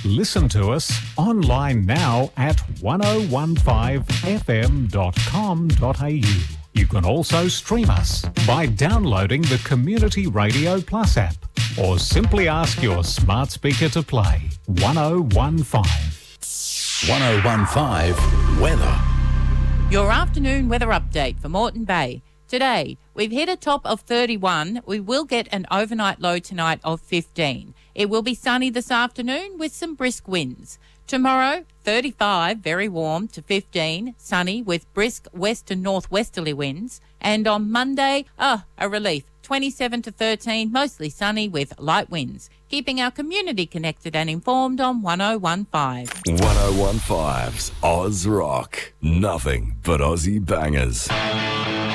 Listen to us online now at 1015fm.com.au. You can also stream us by downloading the Community Radio Plus app or simply ask your smart speaker to play 1015. 1015 Weather. Your afternoon weather update for Moreton Bay. Today, we've hit a top of 31. We will get an overnight low tonight of 15. It will be sunny this afternoon with some brisk winds. Tomorrow, 35, very warm, to 15, sunny with brisk west and northwesterly winds. And on Monday, a relief, 27 to 13, mostly sunny with light winds. Keeping our community connected and informed on 1015. 1015's Oz Rock. Nothing but Aussie bangers.